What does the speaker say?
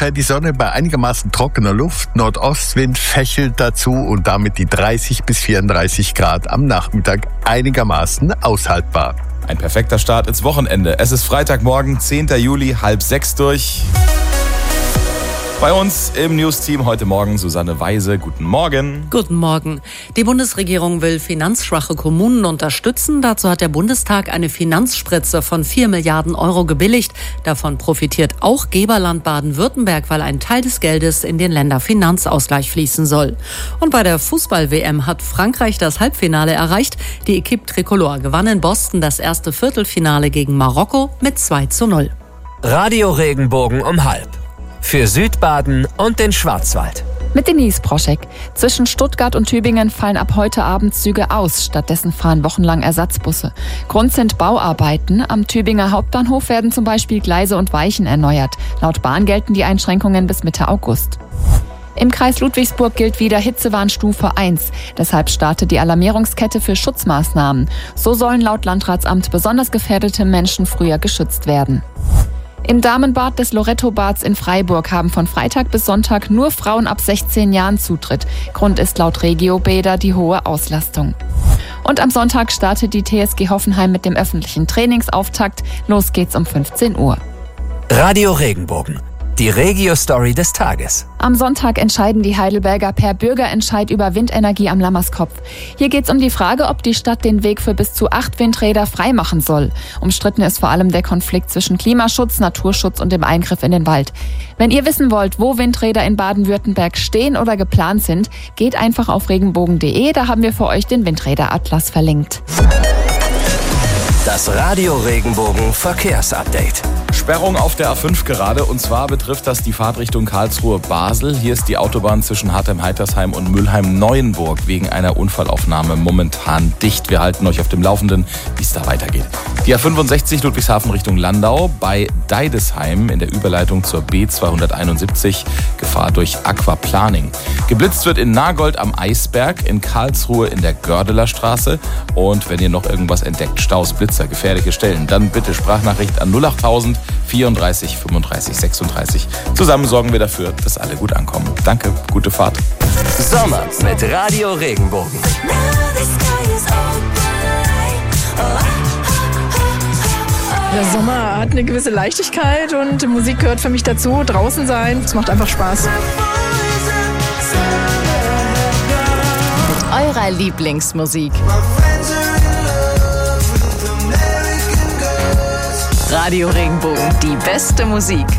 scheint die Sonne bei einigermaßen trockener Luft. Nordostwind fächelt dazu und damit die 30 bis 34 Grad am Nachmittag einigermaßen aushaltbar. Ein perfekter Start ins Wochenende. Es ist Freitagmorgen, 10. Juli, 5:30 durch. Bei uns im News-Team heute Morgen Susanne Weise. Guten Morgen. Guten Morgen. Die Bundesregierung will finanzschwache Kommunen unterstützen. Dazu hat der Bundestag eine Finanzspritze von 4 Milliarden Euro gebilligt. Davon profitiert auch Geberland Baden-Württemberg, weil ein Teil des Geldes in den Länderfinanzausgleich fließen soll. Und bei der Fußball-WM hat Frankreich das Halbfinale erreicht. Die Equipe Tricolore gewann in Boston das erste Viertelfinale gegen Marokko mit 2:0. Radio Regenbogen um 12:30. Für Südbaden und den Schwarzwald. Mit Denise Proschek. Zwischen Stuttgart und Tübingen fallen ab heute Abend Züge aus. Stattdessen fahren wochenlang Ersatzbusse. Grund sind Bauarbeiten. Am Tübinger Hauptbahnhof werden zum Beispiel Gleise und Weichen erneuert. Laut Bahn gelten die Einschränkungen bis Mitte August. Im Kreis Ludwigsburg gilt wieder Hitzewarnstufe 1. Deshalb startet die Alarmierungskette für Schutzmaßnahmen. So sollen laut Landratsamt besonders gefährdete Menschen früher geschützt werden. Im Damenbad des Loretto-Bads in Freiburg haben von Freitag bis Sonntag nur Frauen ab 16 Jahren Zutritt. Grund ist laut Regiobäder die hohe Auslastung. Und am Sonntag startet die TSG Hoffenheim mit dem öffentlichen Trainingsauftakt. Los geht's um 15 Uhr. Radio Regenbogen. Die Regio-Story des Tages. Am Sonntag entscheiden die Heidelberger per Bürgerentscheid über Windenergie am Lammerskopf. Hier geht es um die Frage, ob die Stadt den Weg für bis zu 8 Windräder freimachen soll. Umstritten ist vor allem der Konflikt zwischen Klimaschutz, Naturschutz und dem Eingriff in den Wald. Wenn ihr wissen wollt, wo Windräder in Baden-Württemberg stehen oder geplant sind, geht einfach auf regenbogen.de, da haben wir für euch den Windräderatlas verlinkt. Das Radio Regenbogen Verkehrsupdate. Sperrung auf der A5 gerade, und zwar betrifft das die Fahrtrichtung Karlsruhe-Basel. Hier ist die Autobahn zwischen Hartheim-Heitersheim und Mülheim-Neuenburg wegen einer Unfallaufnahme momentan dicht. Wir halten euch auf dem Laufenden, wie es da weitergeht. Die A65 Ludwigshafen Richtung Landau bei Deidesheim in der Überleitung zur B271, Gefahr durch Aquaplaning. Geblitzt wird in Nagold am Eisberg, in Karlsruhe in der Gördeler Straße. Und wenn ihr noch irgendwas entdeckt, Staus, Blitzer, gefährliche Stellen, dann bitte Sprachnachricht an 08000 34 35 36. Zusammen sorgen wir dafür, dass alle gut ankommen. Danke, gute Fahrt. Sommer mit Radio Regenbogen. Der Sommer hat eine gewisse Leichtigkeit und Musik gehört für mich dazu. Draußen sein, es macht einfach Spaß. Mit eurer Lieblingsmusik. Radio Regenbogen, die beste Musik.